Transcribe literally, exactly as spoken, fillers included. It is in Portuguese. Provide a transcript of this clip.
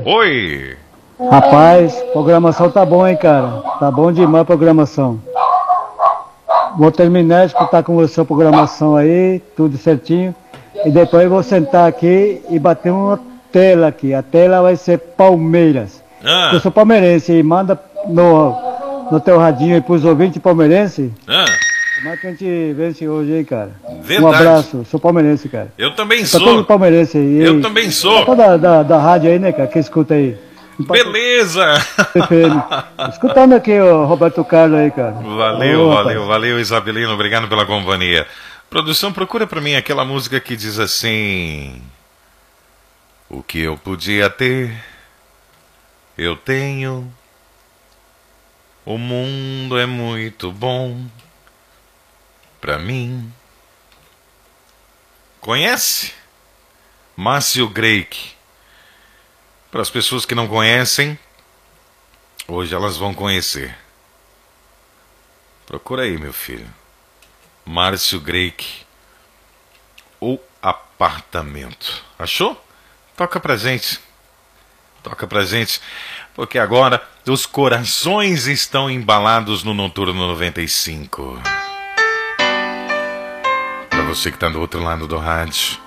Oi! Rapaz, programação tá bom, hein, cara? Tá bom demais a programação. Vou terminar de escutar com você a programação aí, tudo certinho. E depois eu vou sentar aqui e bater uma tela aqui. A tela vai ser Palmeiras. Ah. Eu sou palmeirense e manda no, no teu radinho aí pros ouvintes palmeirenses. Ah. Como é que a gente vence hoje, hein, cara? Verdade. Um abraço, sou palmeirense, cara. Eu também Pra sou. todo palmeirense aí. Eu também sou. Toda da, da rádio aí, né, cara, que escuta aí. Beleza! Escutando aqui o Roberto Carlos aí, cara. Valeu, Ô, valeu, rapaz. valeu, Isabelino. Obrigado pela companhia. Produção, procura pra mim aquela música que diz assim: o que eu podia ter, eu tenho. O mundo é muito bom pra mim. Conhece? Márcio Greik. Para as pessoas que não conhecem, hoje elas vão conhecer. Procura aí, meu filho. Márcio Greik. O Apartamento. Achou? Toca pra gente. Toca pra gente. Porque agora os corações estão embalados no Noturno noventa e cinco. Para você que está do outro lado do rádio.